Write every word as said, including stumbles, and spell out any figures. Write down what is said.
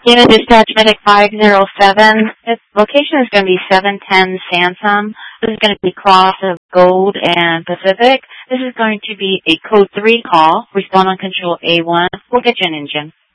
Unit Dispatch Medic five zero seven. Its location is going to be seven ten Sansom. This is going to be cross of Gold and Pacific. This is going to be a code three call. Respond on control A one. We'll get you an engine.